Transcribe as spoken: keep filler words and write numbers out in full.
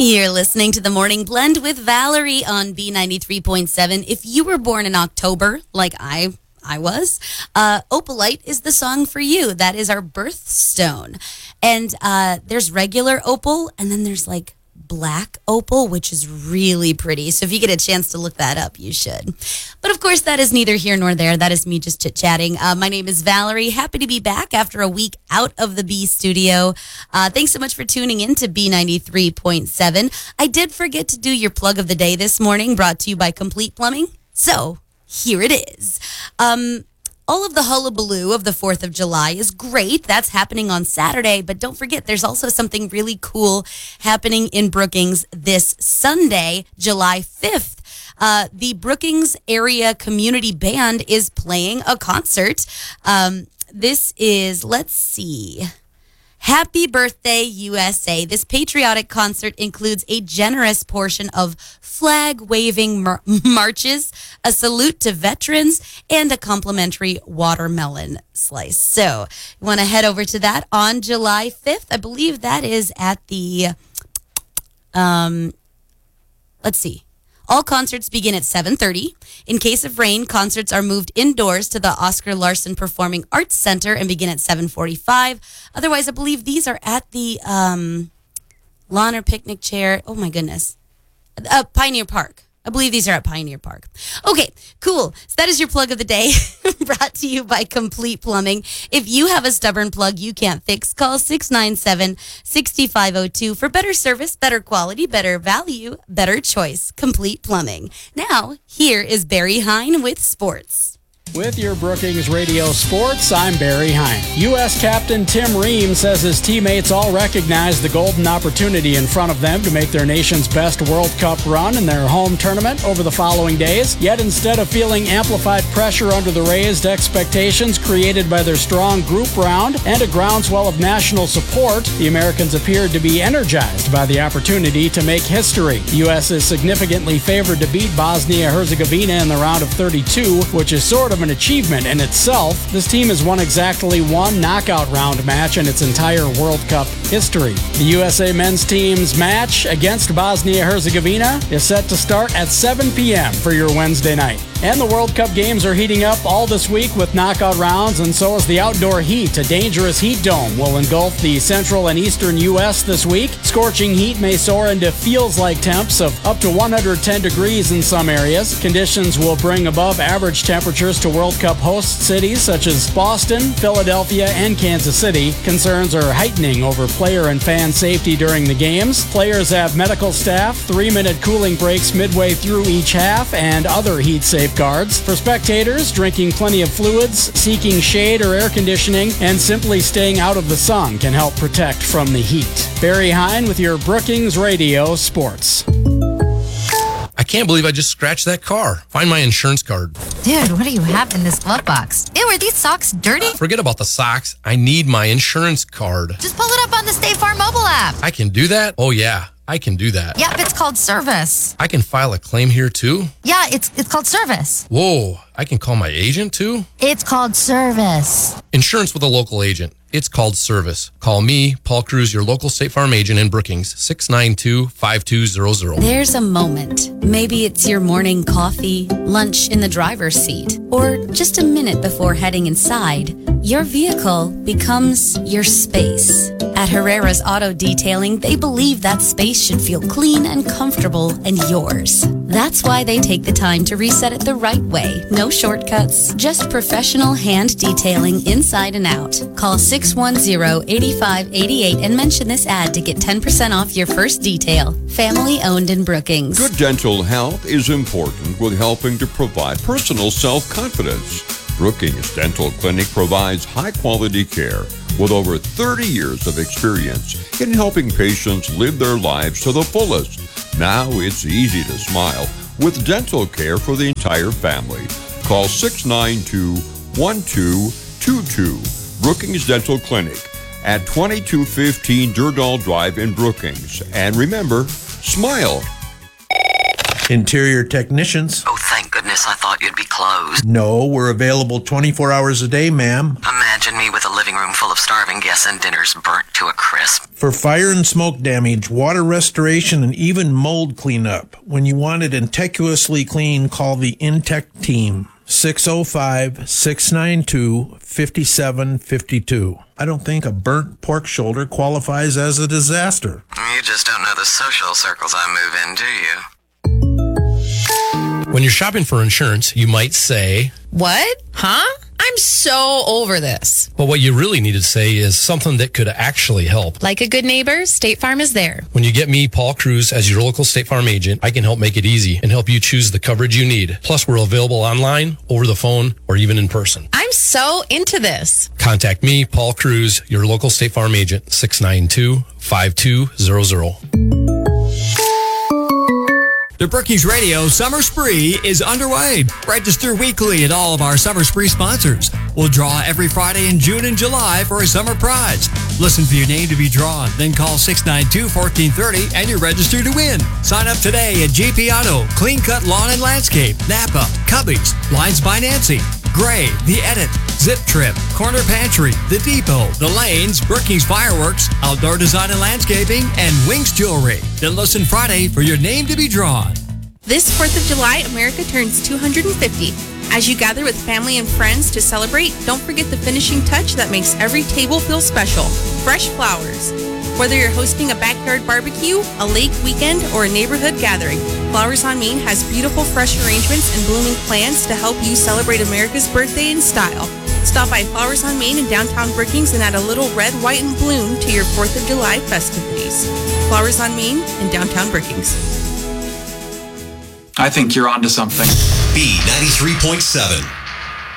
You're listening to The Morning Blend with Valerie on B ninety-three point seven. If you were born in October, like I I was, uh, Opalite is the song for you. That is our birthstone. And uh, there's regular opal, and then there's like black opal, which is really pretty. So if you get a chance to look that up, you should. But of course, that is neither here nor there. That is me just chit-chatting. Uh, my name is Valerie. Happy to be back after a week out of the B studio. Uh, thanks so much for tuning in to B ninety-three point seven. I did forget to do your plug of the day this morning, brought to you by Complete Plumbing. So here it is. Um... All of the hullabaloo of the fourth of July is great. That's happening on Saturday. But don't forget, there's also something really cool happening in Brookings this Sunday, July fifth. Uh, the Brookings Area Community Band is playing a concert. Um, this is, let's see... Happy Birthday, U S A. This patriotic concert includes a generous portion of flag-waving mar- marches, a salute to veterans, and a complimentary watermelon slice. So you want to head over to that on July fifth. I believe that is at the, um, let's see. All concerts begin at seven thirty. In case of rain, concerts are moved indoors to the Oscar Larson Performing Arts Center and begin at seven forty-five. Otherwise, I believe these are at the um, lawn or picnic chair. Oh, my goodness. Uh, Pioneer Park. I believe these are at Pioneer Park. Okay, cool. So that is your plug of the day, brought to you by Complete Plumbing. If you have a stubborn plug you can't fix, call six nine seven, six five zero two for better service, better quality, better value, better choice. Complete Plumbing. Now, here is Barry Hine with sports. With your Brookings Radio Sports, I'm Barry Hine. U S Captain Tim Ream says his teammates all recognize the golden opportunity in front of them to make their nation's best World Cup run in their home tournament over the following days. Yet instead of feeling amplified pressure under the raised expectations created by their strong group round and a groundswell of national support, the Americans appeared to be energized by the opportunity to make history. The U S is significantly favored to beat Bosnia-Herzegovina in the round of thirty-two, which is sort of an achievement in itself. This team has won exactly one knockout round match in its entire World Cup history. The U S A men's team's match against Bosnia-Herzegovina is set to start at seven p.m. for your Wednesday night. And the World Cup games are heating up all this week with knockout rounds, and so is the outdoor heat. A dangerous heat dome will engulf the central and eastern U S this week. Scorching heat may soar into feels-like temps of up to one hundred ten degrees in some areas. Conditions will bring above average temperatures to World Cup host cities such as Boston, Philadelphia, and Kansas City. Concerns are heightening over player and fan safety during the games. Players have medical staff, three-minute cooling breaks midway through each half, and other heat safeguards. For spectators, drinking plenty of fluids, seeking shade or air conditioning, and simply staying out of the sun can help protect from the heat. Barry Hine with your Brookings Radio Sports. I can't believe I just scratched that car. Find my insurance card. Dude, what do you have in this glove box? Ew, are these socks dirty? Forget about the socks. I need my insurance card. Just pull it up on the State Farm mobile app. I can do that? Oh, yeah. I can do that. Yep, it's called service. I can file a claim here, too? Yeah, it's it's called service. Whoa, I can call my agent, too? It's called service. Insurance with a local agent. It's called service. Call me, Paul Cruz, your local State Farm agent in Brookings, six nine two, five two zero zero. There's a moment. Maybe it's your morning coffee, lunch in the driver's seat, or just a minute before heading inside. Your vehicle becomes your space. At Herrera's Auto Detailing, they believe that space should feel clean and comfortable and yours. That's why they take the time to reset it the right way. No shortcuts, just professional hand detailing inside and out. Call six one zero, eight five eight eight and mention this ad to get ten percent off your first detail. Family owned in Brookings. Good dental health is important with helping to provide personal self-confidence. Brookings Dental Clinic provides high-quality care with over thirty years of experience in helping patients live their lives to the fullest. Now it's easy to smile with dental care for the entire family. Call six nine two, one two two two. Brookings Dental Clinic at twenty-two fifteen Durdall Drive in Brookings. And remember, smile. Interior technicians. Oh, thank goodness, I thought you'd be closed. No, we're available twenty-four hours a day, ma'am. Imagine me with a living living room full of starving guests and dinners burnt to a crisp. For fire and smoke damage, water restoration, and even mold cleanup, when you want it intectuously clean, call the Intec team. six oh five, six nine two, five seven five two. I don't think a burnt pork shoulder qualifies as a disaster. You just don't know the social circles I move in, do you? When you're shopping for insurance, you might say, "What? Huh? I'm so over this." but what you really need to say is something that could actually help. Like a good neighbor, State Farm is there. When you get me, Paul Cruz, as your local State Farm agent, I can help make it easy and help you choose the coverage you need. Plus, we're available online, over the phone, or even in person. I'm so into this. Contact me, Paul Cruz, your local State Farm agent, six nine two, five two zero zero. The Brookings Radio Summer Spree is underway. Register weekly at all of our Summer Spree sponsors. We'll draw every Friday in June and July for a summer prize. Listen for your name to be drawn, then call six nine two, one four three zero and you're registered to win. Sign up today at G P Auto, Clean Cut Lawn and Landscape, Napa, Cubbies, Blinds by Nancy, Gray, The Edit, Zip Trip, Corner Pantry, The Depot, The Lanes, Brookings Fireworks, Outdoor Design and Landscaping, and Wings Jewelry. Then listen Friday for your name to be drawn. This fourth of July, America turns two hundred fifty. As you gather with family and friends to celebrate, don't forget the finishing touch that makes every table feel special: fresh flowers. Whether you're hosting a backyard barbecue, a lake weekend, or a neighborhood gathering, Flowers on Main has beautiful fresh arrangements and blooming plants to help you celebrate America's birthday in style. Stop by Flowers on Main in downtown Brookings and add a little red, white, and bloom to your fourth of July festivities. Flowers on Main in downtown Brookings. I think you're onto something. B ninety-three point seven.